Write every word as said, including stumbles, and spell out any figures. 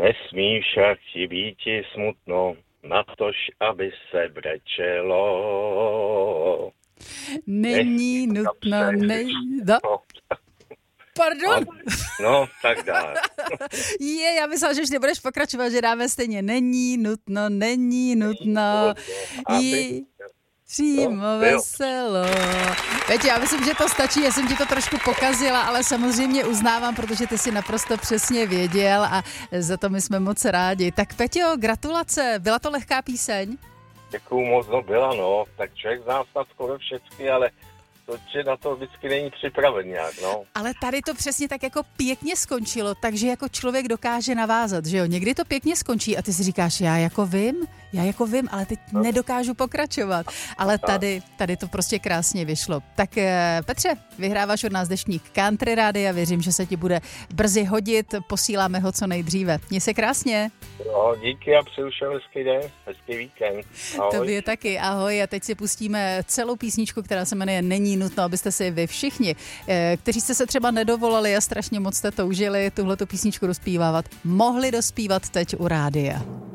Nesmí však ti býti smutno, natož, aby se brečelo. Není nutno, nej... No. Pardon? No, tak dále. Je, já myslela, že už nebudeš pokračovat, že dáme stejně. Není nutno, není nutno. Je, přímo veselo. Peťo, já myslím, že to stačí, já jsem ti to trošku pokazila, ale samozřejmě uznávám, protože ty si naprosto přesně věděl a za to my jsme moc rádi. Tak Peťo, gratulace, byla to lehká píseň? Děkuju moc, no byla, no. Tak člověk zná snad skoro všechny, ale to, že na to vždycky není připraven nějak, no. Ale tady to přesně tak jako pěkně skončilo, takže jako člověk dokáže navázat, že jo? Někdy to pěkně skončí a ty si říkáš, já jako vím, já jako vím, ale teď no. nedokážu pokračovat. Ale tady, tady to prostě krásně vyšlo. Tak Petře, vyhráváš od nás deštník Country Rádia, věřím, že se ti bude brzy hodit, posíláme ho co nejdříve. Měj se krásně. Jo, díky a přeju všem hezký den, hezký víkend. Ahoj. Tobě taky, ahoj, a teď si pustíme celou písničku, která se jmenuje Není nutno, abyste si vy všichni, kteří jste se třeba nedovolali a strašně moc jste toužili tuhletu písničku dospívávat, mohli dospívat teď u rádia.